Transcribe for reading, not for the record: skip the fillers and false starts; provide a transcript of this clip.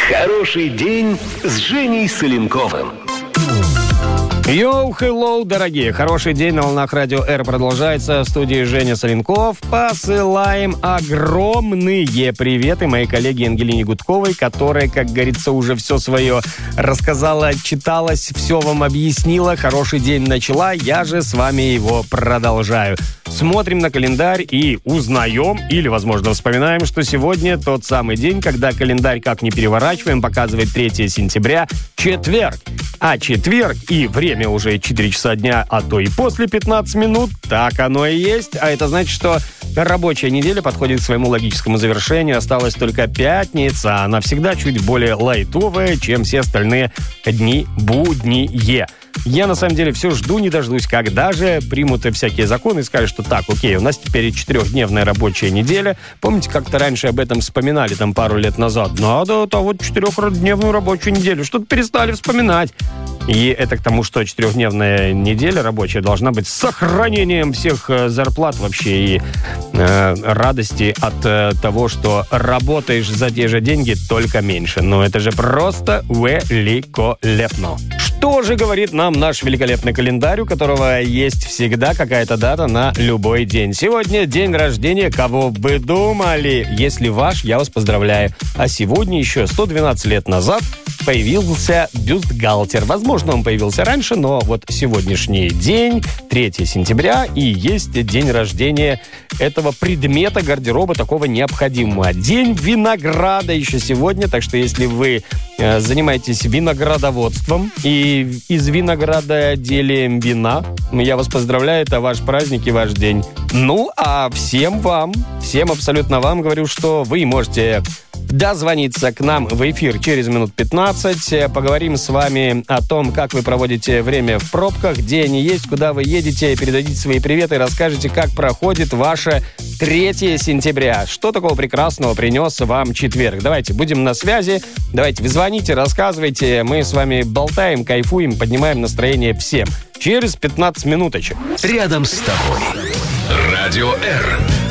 Хороший день с Женей Соленковым. Йоу, хеллоу, дорогие! Хороший день на волнах Радио Р продолжается. В студии Женя Соленков. Посылаем огромные приветы моей коллеге Ангелине Гудковой, которая, как говорится, уже все свое рассказала, читалась, все вам объяснила. Хороший день начала, я же с вами его продолжаю. Смотрим на календарь и узнаем, или, возможно, вспоминаем, что сегодня тот самый день, когда календарь, как ни переворачиваем, показывает 3 сентября, четверг. А четверг и время уже 4 часа дня, а то и после 15 минут, так оно и есть. А это значит, что рабочая неделя подходит к своему логическому завершению. Осталась только пятница. Она всегда чуть более лайтовая, чем все остальные дни будние. Я, на самом деле, все жду, не дождусь, когда же примут всякие законы и скажут, что так, окей, у нас теперь 4-дневная рабочая неделя. Помните, как-то раньше об этом вспоминали, там, пару лет назад? Надо, вот 4-дневную рабочую неделю. Что-то перестали вспоминать. И это к тому, что 4-дневная неделя рабочая должна быть с сохранением всех зарплат вообще и радости от того, что работаешь за те же деньги, только меньше. Но это же просто великолепно. Что же говорит нам наш великолепный календарь, у которого есть всегда какая-то дата на любой день? Сегодня день рождения, кого бы думали? Если ваш, я вас поздравляю. А сегодня еще 112 лет назад появился бюстгальтер. Возможно, он появился раньше, но вот сегодняшний день, 3 сентября, и есть день рождения этого предмета гардероба такого необходимого. День винограда еще сегодня, так что если вы занимаетесь виноградоводством и из винограда делаем вина, я вас поздравляю, это ваш праздник и ваш день. Ну, а всем абсолютно вам говорю, что вы можете дозвониться к нам в эфир через минут 15. Поговорим с вами о том, как вы проводите время в пробках, где они есть, куда вы едете. Передадите свои приветы и расскажете, как проходит ваше 3 сентября. Что такого прекрасного принес вам четверг? Давайте, будем на связи. Давайте, вы звоните, рассказывайте. Мы с вами болтаем, кайфуем, поднимаем настроение всем. Через 15 минуточек. Рядом с тобой. Радио Р.